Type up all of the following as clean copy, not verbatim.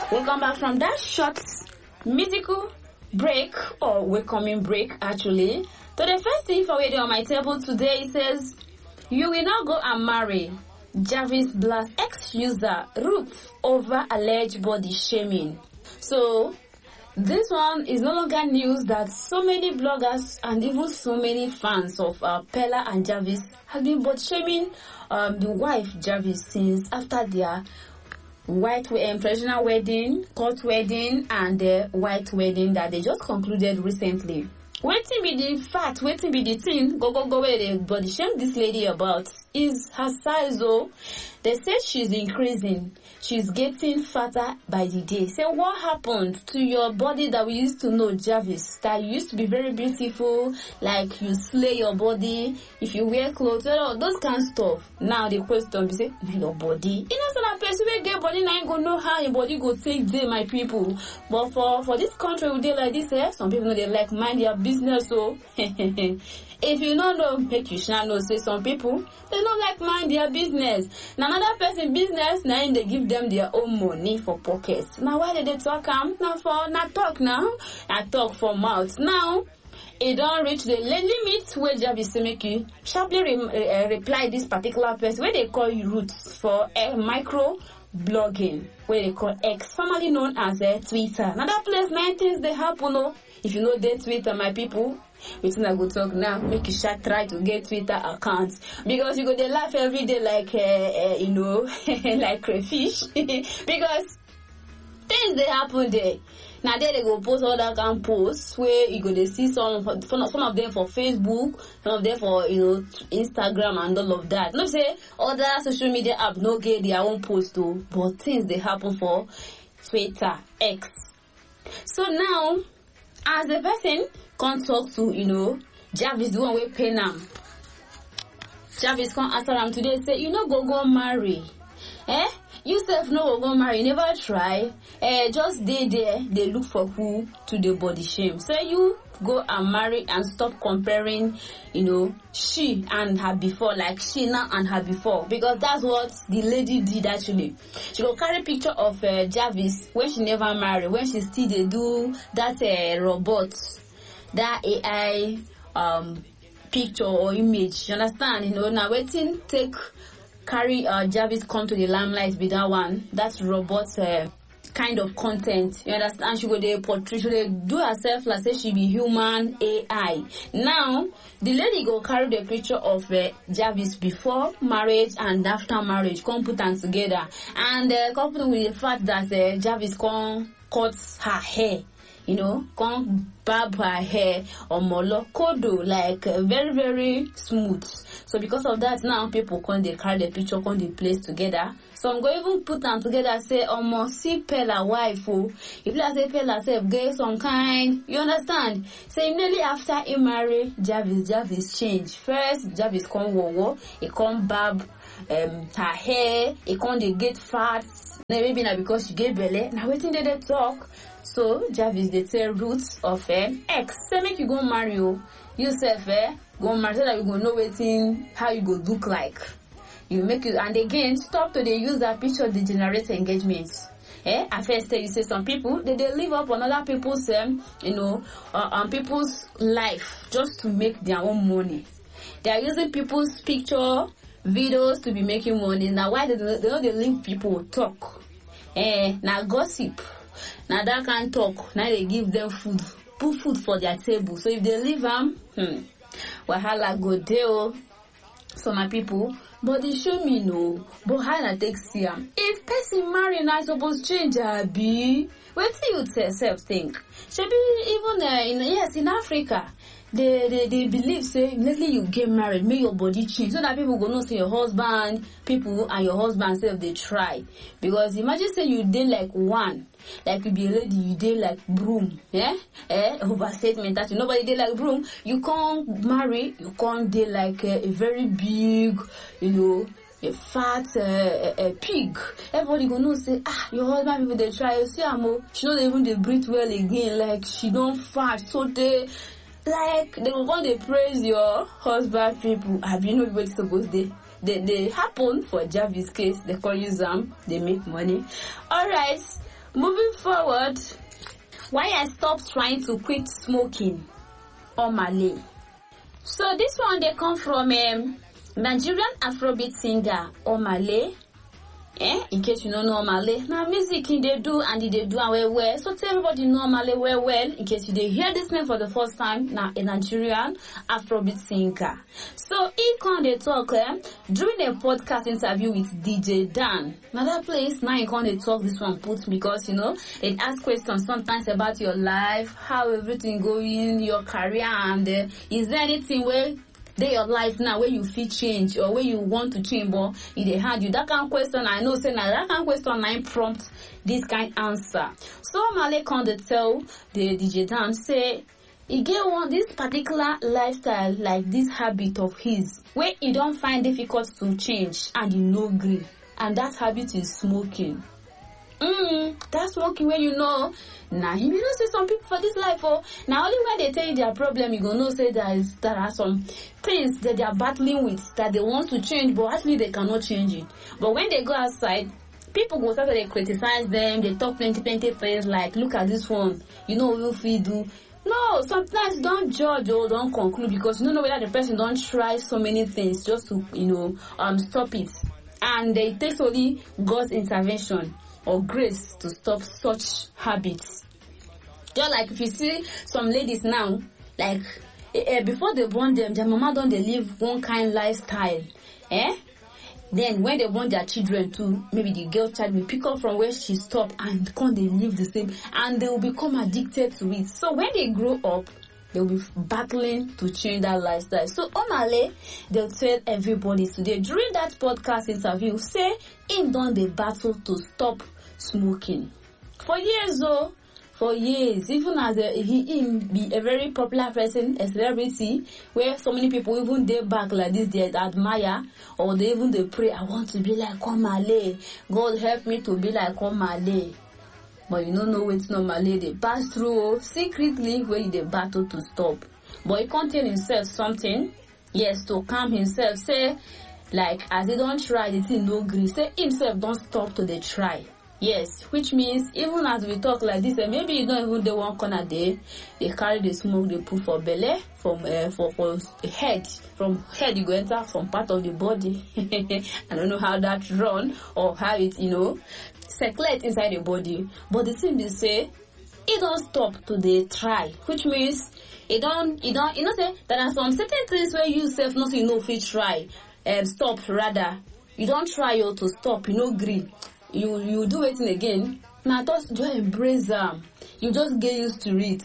Welcome back from that short musical break, or welcoming break actually. So the first thing for radio on my table today says, you will not go and marry. Jarvis blasts ex-user Ruth over alleged body shaming. So this one is no longer news that so many bloggers and even so many fans of Pella and Jarvis have been body shaming the wife Jarvis since after their traditional wedding, court wedding, and the white wedding that they just concluded recently. Waiting be the fact, waiting be the thing, go where they body shame this lady about is her size. Oh, they say she's increasing, she's getting fatter by the day. So what happened to your body that we used to know, Jarvis, that used to be very beautiful, like you slay your body if you wear clothes, those kind of stuff. Now the question be say, your body, you know, so that person will get body now, ain't gonna know how your body go take day, my people. But for this country we dey like this, some people know they like mind their business. So if you don't know, make you shall know. Say some people they don't like mind their business. Now another person business, now they give them their own money for pockets. Now why did they talk? Now for not talk now, I talk for mouth. Now it don't reach the limit where Jarvis say make you sharply reply this particular person where they call you roots for micro blogging, where they call X, formerly known as Twitter. Another place, 9 things they happen. Oh, if you know that Twitter, my people, wetin I go talk now, make you try to get Twitter accounts, because you go dey laugh every day like you know, like crayfish because things they happen there. Now there they go post all that kind of posts where you go to see some of them for Facebook, some of them for, you know, Instagram and all of that. Not say other social media app no get their own post too, but things they happen for Twitter, X. So now, as the person can't talk to, you know, Jarvis, the one we pay now. Jarvis can't answer him today, say, you know, go marry. You self no go marry, you never try. Just they there, they look for who to the body shame. So you go and marry and stop comparing, you know, she and her before, like she now and her before, because that's what the lady did actually. She go carry picture of Jarvis when she never married, when she still they do that robot, that AI picture or image. You understand? You know, now waiting take carry Jarvis come to the limelight with that one. That's robot kind of content. You understand? She go dey portray, she dey do herself like say she be human AI. Now the lady go carry the picture of Jarvis before marriage and after marriage, come put them together, and coupled with the fact that Jarvis come cut her hair. You know, come barb her hair or molo kodo, like very, very smooth. So because of that, now people come they carry the picture, come they place together. So I'm going to even put them together, say, see Pella wife. If you say Pella say get some kind, you understand? So immediately after he marry, Jarvis change. First, Jarvis come wo, he come barb her hair, he come they get fat. Maybe now because she get belly. Now waiting they talk. So Jarvis they tell roots of X. Say make you go marry yourself, go marry so that you go know waiting how you go look like. You make it, and again stop to they use that picture to generate engagements. At first you say some people they live up on other people's you know, on people's life just to make their own money. They are using people's picture, videos to be making money. Now why they don't they link people talk? Now gossip. Now that can talk. Now they give them food, put food for their table. So if they leave them, wahala go there. So my people, but they show me no. But how I take see am? If person marry, I suppose change be. Wait till you self think. Should be even in Africa. They believe say immediately you get married, make your body change so that people go know say your husband, people and your husband self they try. Because imagine say you dey like one, like you be a lady, you dey like broom, overstatement that nobody dey like broom. You can't marry, you can't dey like a very big, you know, a fat pig. Everybody gonna know say your husband people they try. You see she don't even they breathe well again, like she don't fat so they. Like they will want to praise your husband people. Have you know what's supposed they happen for Jarvis case? They call you Zam, they make money. Alright. Moving forward, why I stopped trying to quit smoking. Omah-Lay. So this one they come from Nigerian Afrobeat singer Omah-Lay. In case you don't know Omah-Lay, now music they do and they do well. So tell everybody know Omah-Lay well. In case you did hear this name for the first time, now a Nigerian Afrobeat singer. So he come they talk during a podcast interview with DJ Dan. Now that place now he come they talk this one put because it ask questions sometimes about your life, how everything going, your career, and is there anything where your life now where you feel change or where you want to change, but it they had you that kind of question. I know say now that kind of question I prompt this kind of answer. So Omah-Lay come to tell the DJ Dan say he get one this particular lifestyle, like this habit of his where he don't find difficult to change and you no agree, and that habit is smoking. That's smoking when now you say some people for this life now only when they tell you their problem you gonna say there are some things that they are battling with that they want to change but actually they cannot change it. But when they go outside, people go start to criticize them, they talk plenty things like look at this one, if we do. No, sometimes don't judge or don't conclude because you don't know whether the person don't try so many things just to stop it, and it takes only God's intervention or grace to stop such habits. Just like if you see some ladies now, like before they born them, their mama don't they live one kind lifestyle. Then when they born their children too, maybe the girl child will pick up from where she stopped and come they live the same, and they will become addicted to it. So when they grow up, they'll be battling to change that lifestyle. So Omah-Lay, they'll tell everybody today during that podcast interview, say him done the battle to stop smoking. For years, even as he be a very popular person, a celebrity, where so many people even they back like this, they admire, or they even they pray, I want to be like Omah-Lay. God help me to be like Omah-Lay. But you don't know what Omah-Lay they pass through secretly where they battle to stop. But he can't tell himself something, yes, to calm himself. Say, like, as he don't try, the thing no gree. Say himself don't stop to the try. Yes, which means even as we talk like this, maybe you don't even do one corner there. They carry the smoke, they put for belly, from for head. From head you go enter from part of the body. I don't know how that run or how it circulate inside the body. But the thing they say, it don't stop to the try, which means it don't say there are some certain things where you self not if you try stop rather. You don't try to stop, agree. You do it again. Now just embrace them. You just get used to it.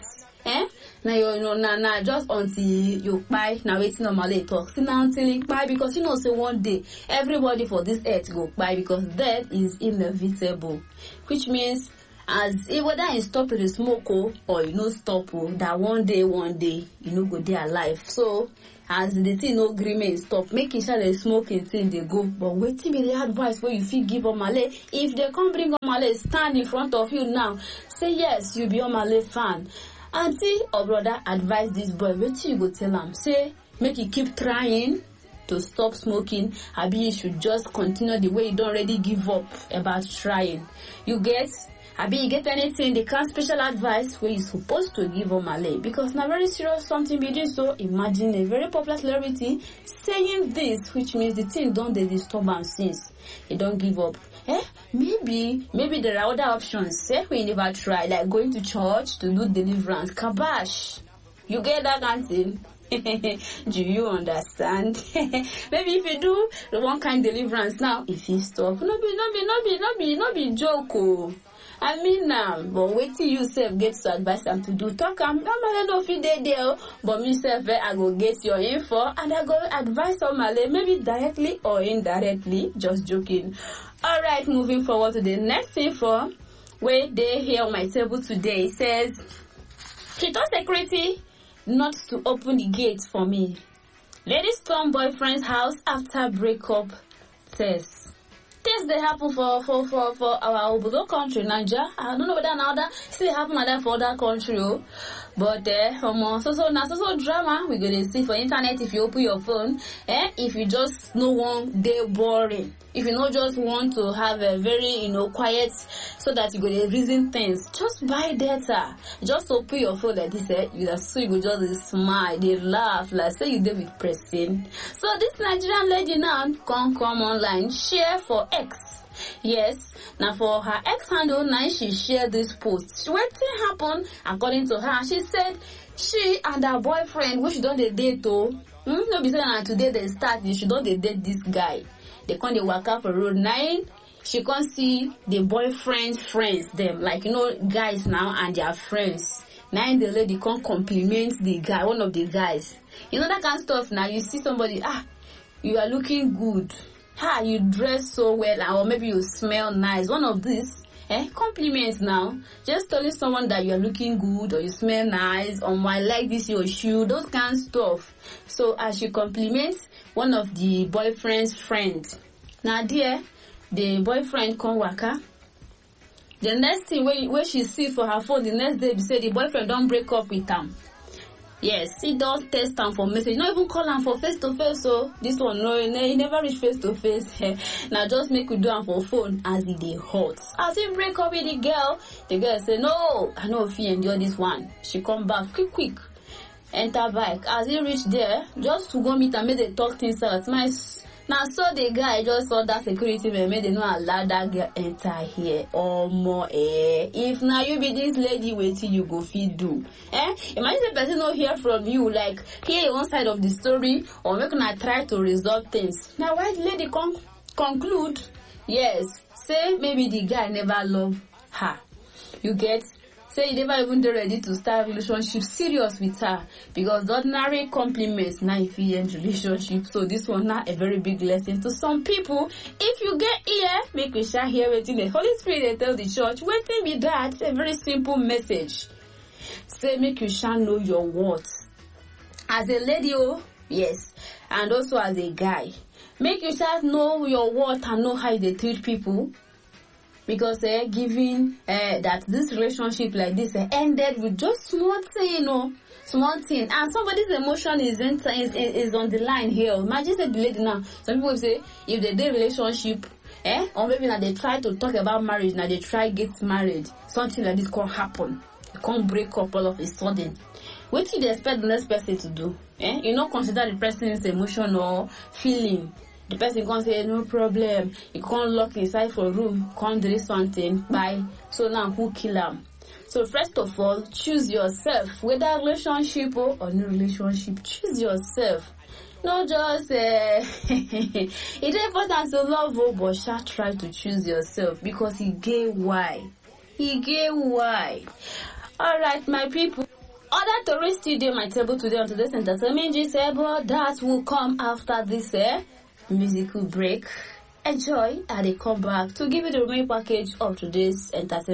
Now just until you buy now waiting Omah-Lay talk. See now until you buy because say one day everybody for this earth go buy because death is inevitable. Which means as whether you stop to the smoke or stop that one day go there alive. So as the thing no agreement stop, making sure the smoking thing they go. But waiting be the advice where you feel give Omah-Lay. If they come bring Omah-Lay stand in front of you now, say yes, you be Omah-Lay fan. Auntie or brother advise this boy, wait till you go tell him. Say make you keep trying to stop smoking. Abi you should just continue the way you don't already give up about trying. You get Abi you get anything, they can't special advice where you supposed to give Omah-Lay because now very serious something be doing. So imagine a very popular celebrity saying this, which means the thing don't they disturb and since you don't give up. Maybe there are other options. Say we never try, like going to church to do deliverance. Kabash. You get that kind of thing? Do you understand? Maybe if you do the one kind deliverance now, if you stop, no be joke. I mean but wait till you self get to advise them to do talk. I'm not fit there, but me self I go get your info and I go advise Omah-Lay maybe directly or indirectly. Just joking. Alright, moving forward to the next info where they here on my table today. It says he told security not to open the gate for me. Lady storm boyfriend's house after breakup says. things they happen for our Obodo country, Nigeria. I don't know whether now that still happen like that for other country, but so drama we gonna see for internet if you open your phone. If you just no one day boring, if you not just want to have a very quiet, so that you go to reason things, just buy data. Just open your phone like this, you go just smile, they laugh like say you did with pressing. So this Nigerian lady now come online, share for X. Yes, now for her X handle, now she shared this post. What happened? According to her, she said she and her boyfriend, which don't they date though. No be saying today they start, she don't they date this guy. They can't they walk out for road 9. She can't see the boyfriend's friends, them like guys now and their friends. Now the lady can't compliment the guy, one of the guys. That kind of stuff. Now you see somebody, you are looking good. You dress so well, or maybe you smell nice. One of these, compliments now. Just telling someone that you are looking good or you smell nice, or I like this your shoe, those kind of stuff. So as she compliments one of the boyfriend's friends, now dear, the boyfriend come waka. The next thing where she see for her phone, the next day, they say the boyfriend don't break up with him. Yes, he does text him for message. Not even call him for face to face. So this one, no, he never reach face to face. Now just make we do him for phone as he dey hot. As he break up with the girl say, no, I know if he endure this one. She come back quick. Enter bike. As he reach there, just to go meet and make the talk things out. Now so the guy just saw that security man made they not allow that girl enter here or more. If now you be this lady waiting, you go feed do. Imagine the person not hear from you, like hear one side of the story, or make una try to resolve things. Now why the lady conclude? Yes, say maybe the guy never loved her. You get? Say he never even ready to start a relationship serious with her, because the ordinary compliments now if he end relationship. So this one now a very big lesson to some people. If you get here, make we share here waiting the Holy Spirit they tell the church. Waiting be that a very simple message. Say make you shall know your worth as a lady, yes, and also as a guy. Make you shall know your worth and know how they treat people. Because given that this relationship like this ended with just small thing, small thing, and somebody's emotion is on the line here. Imagine say the lady now. Some people say if they did relationship, or maybe now they try to talk about marriage, now they try get married, something like this can happen. It can't break up all of a sudden. What do you expect the next person to do? You not consider the person's emotion or feeling. The person can't say no problem. You can't lock inside for a room, can't do something. Bye. So now who kill him? So first of all, choose yourself. Whether relationship or no relationship, choose yourself. Not just it's important to love, but shall try to choose yourself, because he gave why. Alright, my people. Other tourists still do my table today on today's entertainment gist, but that will come after this musical break. Enjoy and they come back to give you the remaining package of today's entertainment.